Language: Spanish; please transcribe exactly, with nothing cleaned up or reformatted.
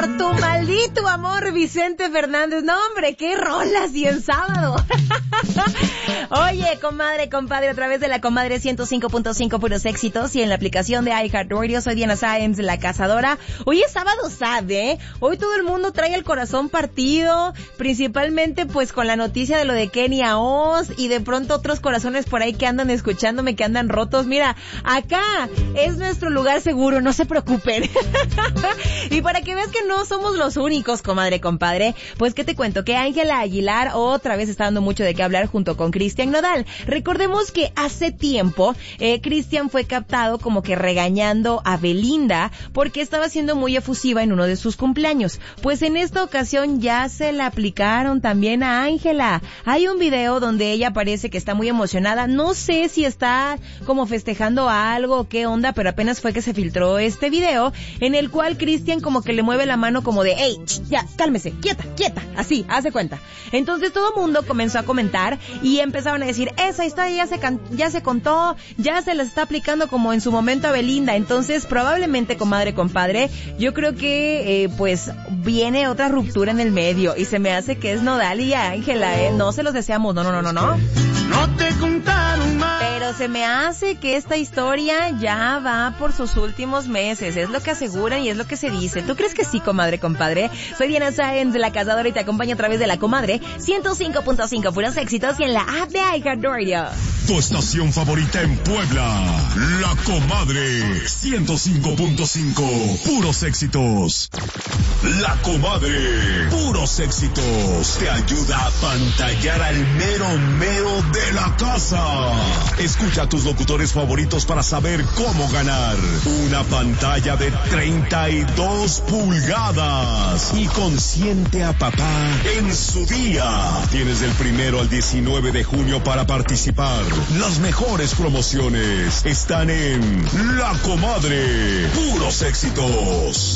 por tu maldito amor, Vicente Fernández. No, hombre, qué rolas y en sábado. Oye, comadre, compadre, a través de la Comadre ciento cinco punto cinco puros éxitos y en la aplicación de iHeartRadio. Soy Diana Sáenz, la cazadora. Hoy es sábado, ¿sabe? Hoy todo el mundo trae el corazón partido, principalmente pues con la noticia de lo de Kenia Oz y de pronto otros corazones por ahí que andan escuchándome, que andan rotos. Mira, acá es nuestro lugar seguro, no se preocupen. Y para que veas que no somos los únicos, comadre, compadre, pues que te cuento que Ángela Aguilar otra vez está dando mucho de qué hablar junto con Cristian Nodal. Recordemos que hace tiempo eh, Cristian fue captado como que regañando a Belinda porque estaba siendo muy efusiva en uno de sus cumpleaños. Pues en esta ocasión ya se la aplicaron también a Ángela. Hay un video donde ella parece que está muy emocionada. No sé si está como festejando algo o qué onda, pero apenas fue que se filtró este video en el cual Cristian como que le mueve la mano como de ¡ey, ya, cálmese, quieta, quieta! Así, hace cuenta. Entonces todo el mundo comenzó a comentar y empezaron a decir, esa historia ya se can- ya se contó, ya se la está aplicando como en su momento a Belinda. Entonces probablemente, comadre, compadre, yo creo que eh, pues viene otra ruptura en el medio y se me hace que es Nodal y Ángela, ¿eh? No se los deseamos, no, no, no, no, no. No te contaron más. Pero se me hace que esta historia ya va por sus últimos meses, es lo que aseguran y es lo que se dice. ¿Tú crees que sí, comadre, compadre? Soy Diana Sáenz, la cazadora, y te acompaño a través de la Comadre ciento cinco punto cinco puros éxitos y en la app de iHeartRadio. Tu estación favorita en Puebla, La Comadre ciento cinco punto cinco, puros éxitos. La Comadre, puros éxitos, te ayuda a pantallar al mero mero de la casa. Escucha a tus locutores favoritos para saber cómo ganar una pantalla de treinta y dos pulgadas y consiente a papá en su día. Tienes del primero al diecinueve de junio para participar. Las mejores promociones están en La Comadre, puros éxitos.